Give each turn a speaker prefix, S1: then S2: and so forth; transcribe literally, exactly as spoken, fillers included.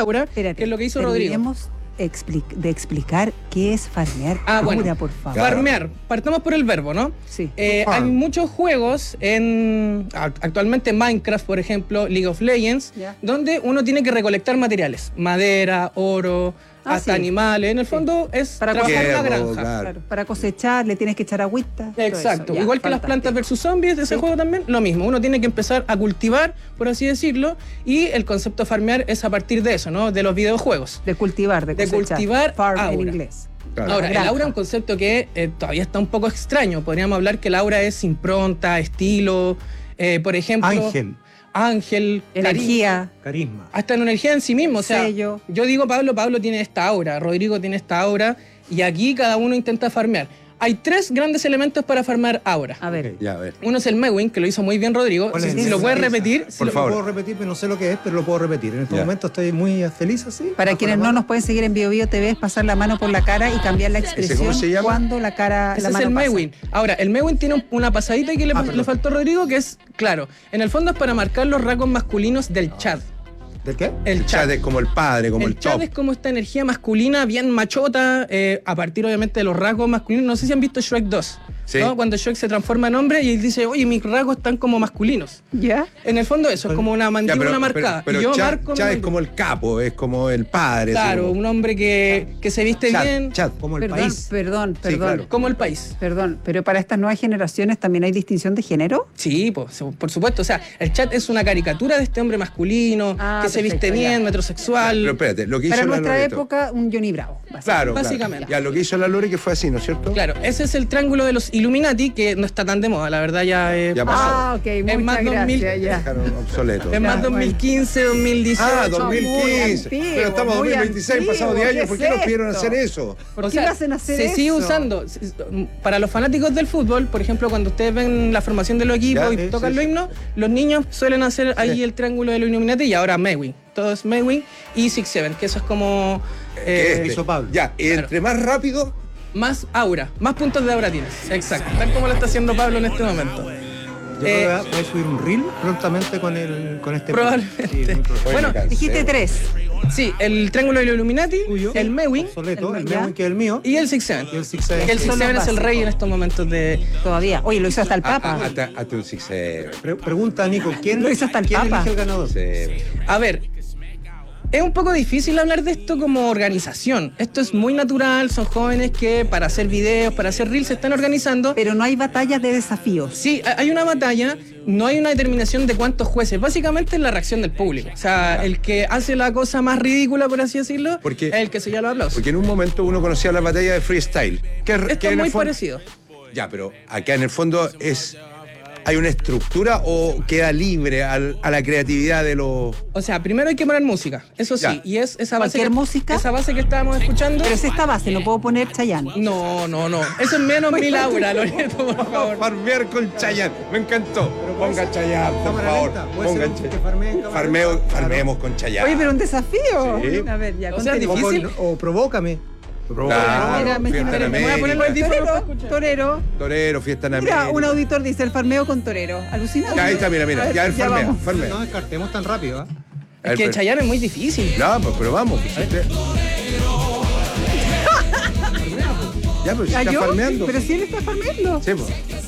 S1: aura,
S2: Espérate,
S1: que es lo que hizo Rodrigo.
S2: Expli- de explicar qué es farmear
S1: Ah,
S2: aura,
S1: bueno.
S2: por favor.
S1: Farmear, partamos por el verbo, ¿no?
S2: Sí.
S1: Eh, hay muchos juegos en actualmente Minecraft, por ejemplo, League of Legends,
S2: Ya.
S1: donde uno tiene que recolectar materiales, madera, oro,
S2: Ah,
S1: hasta
S2: sí.
S1: animales. En el fondo es
S2: Para
S1: trabajar en la
S3: coser,
S1: granja.
S3: claro.
S2: Claro, para cosechar le tienes que echar agüita. todo
S1: Exacto,
S2: eso. Ya,
S1: igual que las
S2: fantástico.
S1: plantas versus zombies de ese
S2: Sí.
S1: juego también, lo mismo, uno tiene que empezar a cultivar, por así decirlo, y el concepto de farmear es a partir de eso, ¿no? De los videojuegos.
S2: De cultivar, de
S1: De
S2: cosechar.
S1: cultivar
S2: Farm en
S1: aura.
S2: inglés.
S3: Claro.
S1: Ahora, el
S2: Granja.
S1: aura es un concepto que eh, todavía está un poco extraño. Podríamos hablar que el aura es impronta, estilo, eh, por ejemplo...
S4: Ángel.
S1: Ángel,
S2: Energía.
S4: Carisma.
S1: hasta en energía en sí mismo. O sea,
S2: Sello.
S1: yo digo Pablo, Pablo tiene esta aura, Rodrigo tiene esta aura, y aquí cada uno intenta farmear. Hay tres grandes elementos para farmear aura.
S2: A ver.
S4: Ok.
S3: Ya, a ver.
S1: Uno es el Mewing, que lo hizo muy bien Rodrigo.
S4: ¿Cuál
S1: Si,
S4: es
S1: si
S4: ese?
S1: lo puedes
S4: Esa.
S1: repetir. si
S3: Por
S1: lo-
S3: favor.
S4: Lo puedo repetir, pero no sé lo que es, pero lo puedo repetir. En este
S3: Ya.
S4: momento estoy muy feliz así.
S2: Para
S4: bajo
S2: quienes
S4: la
S2: no
S4: mano.
S2: nos pueden seguir en Bio Bio T V, es pasar la mano por la cara y cambiar la expresión
S3: cómo se llama?
S2: cuando la cara,
S1: Ese
S2: la
S1: es
S2: mano
S1: el
S2: pasa.
S1: Mewing. Ahora, el Mewing tiene un- una pasadita que le,
S4: Ah,
S1: le
S4: perdón.
S1: faltó a Rodrigo, que es, claro, en el fondo es para marcar los rasgos masculinos del Chad.
S4: ¿Del qué?
S1: El
S3: El
S1: Chad.
S3: chat es como el padre, como el,
S1: El Chad
S3: top.
S1: es como esta energía masculina bien machota, eh, a partir obviamente de los rasgos masculinos. No sé si han visto Shrek dos,
S3: Sí.
S1: ¿no? Cuando Shrek se transforma en hombre y él dice, oye, mis rasgos están como masculinos.
S2: ¿Ya?
S1: En el fondo eso, es como una
S3: Ya,
S1: mandíbula marcada.
S3: Pero,
S1: y yo
S3: Chad,
S1: marco...
S3: Chad
S1: mi
S3: es como el capo, es como el padre.
S1: Claro,
S3: así como-
S1: un hombre que, que se viste
S3: Chad,
S1: bien,
S3: Chad.
S4: Como el
S2: Perdón,
S4: país.
S2: perdón,
S3: Sí,
S2: perdón.
S3: claro.
S1: como el país.
S2: Perdón, pero para estas nuevas generaciones también hay distinción de género.
S1: Sí, pues, por supuesto. O sea, el Chad es una caricatura de este hombre masculino,
S2: Ah,
S1: que se
S2: perfecto,
S1: viste bien,
S2: ya.
S1: metrosexual.
S3: Pero espérate, lo que hizo
S2: Para
S3: la
S2: nuestra
S3: Loreto.
S2: época, un Johnny Bravo. básicamente.
S3: Claro,
S1: Básicamente.
S3: claro. Ya, lo que hizo la Lore que fue así, ¿no es cierto?
S1: Claro, ese es el triángulo de los Illuminati, que no está tan de moda, la verdad ya es...
S3: Ya pasó.
S2: Ah, ok, muchas
S1: más dos mil
S2: gracias. Ya.
S3: Dejaron obsoleto.
S1: Es más
S2: Ya,
S1: dos mil quince, dos mil dieciocho.
S3: Ah,
S2: muy
S3: dos mil quince.
S2: antiguo,
S3: Pero estamos en
S2: muy
S3: dos mil veintiséis,
S2: antiguo,
S3: pasado diez años.
S2: ¿qué
S3: ¿Por
S2: es
S3: qué nos pidieron
S2: esto?
S3: hacer eso?
S2: ¿Por
S1: O
S2: qué
S1: sea,
S2: lo hacen hacer
S1: se
S2: eso?
S1: sigue usando. Para los fanáticos del fútbol, por ejemplo, cuando ustedes ven la formación de los equipos
S3: Ya,
S1: y
S3: sí,
S1: tocan
S3: sí,
S1: los
S3: sí.
S1: himnos, los niños suelen hacer ahí
S3: Sí.
S1: el triángulo de los Illuminati y ahora Mewing. Todo es Mewing y Six Seven, que eso es como
S3: ¿Qué
S1: eh,
S3: es?
S4: hizo Pablo.
S3: Ya, y entre más rápido,
S1: más aura, más puntos de aura tienes. Exacto, tal como lo está haciendo Pablo en este momento.
S4: Yo
S1: Eh,
S4: creo que voy a subir un reel prontamente con, el, con este.
S1: Probablemente.
S4: Sí, muy probable.
S3: Oye,
S1: Bueno,
S3: me cansé.
S2: Dijiste tres.
S1: Sí, el triángulo de los Illuminati,
S4: Tuyo.
S1: el Mewing
S4: Obsoleto,
S2: el-
S4: el
S2: ya.
S4: Mewing, que es el mío.
S1: y el Six Seven.
S4: Y el Six Seven.
S1: Que el
S4: Sí.
S1: Six
S2: Son
S1: Seven
S2: los
S1: es el rey
S2: básicos.
S1: en estos momentos de...
S2: Todavía. Oye, lo hizo hasta el
S3: Ah,
S2: Papa.
S3: ah, hasta, hasta un six seven.
S4: Pre- pregunta, Nico, ¿quién,
S2: Lo hizo hasta el
S4: ¿quién
S2: Papa.
S4: elige el ganador?
S3: Sí.
S1: A ver, es un poco difícil hablar de esto como organización. Esto es muy natural, son jóvenes que para hacer videos, para hacer reels se están organizando.
S2: Pero no hay batallas de desafíos.
S1: Sí, ha- hay una batalla, no hay una determinación de cuántos jueces. Básicamente es la reacción del público. O sea, el que hace la cosa más ridícula, por así decirlo,
S3: Porque-
S1: es el que se lleva los aplausos.
S3: Porque en un momento uno conocía la batalla de freestyle. Que,
S1: Esto
S3: que
S1: es
S3: en el
S1: muy
S3: fondo-
S1: parecido.
S3: Ya, pero acá en el fondo es. ¿Hay una estructura o queda libre al- a la creatividad de los.
S1: O sea, primero hay que poner música, eso sí.
S3: Ya.
S1: Y es esa base.
S2: ¿Cualquier
S1: que,
S2: música?
S1: Esa base que estábamos escuchando.
S2: Pero es esta base, no puedo poner Chayanne.
S1: No, no, no. Eso es menos mil aura, Loreto, por favor.
S3: Farmear con Chayanne. Me encantó. Ponga Chayanne, por
S4: Cámara
S3: favor.
S4: lenta. Puede
S3: Ponga
S4: ser un
S3: Chayanne.
S4: que farmee en cámara
S3: Farmeo,
S4: lenta.
S3: farmeemos con Chayanne.
S2: Oye, pero un desafío.
S3: Sí.
S2: A ver, ya,
S1: O sea,
S2: continúa.
S1: difícil.
S4: O, con- o provócame.
S3: Claro,
S2: Mira, me-
S3: fiesta
S2: mira,
S3: en
S2: me
S1: voy a poner los
S3: América.
S1: audífonos para
S2: Torero,
S1: escuchar.
S2: torero.
S3: Torero, fiesta en
S2: Mira,
S3: América.
S2: un auditor dice el farmeo con torero. Alucinante.
S3: Ya, ahí está, mira,
S2: A
S3: mira.
S2: ver,
S3: Ya el farmea,
S2: vamos.
S3: farmea.
S4: No descartemos tan rápido, ¿ah?
S3: A
S1: Es
S3: ver,
S1: que
S3: pero-
S1: Chayanne es muy difícil.
S3: No, pues, pero vamos. pues, usted- Ya, pero si
S2: ¿Ah,
S3: está
S2: yo?
S3: farmeando.
S2: Pero si él está farmeando.
S3: Sí, pues.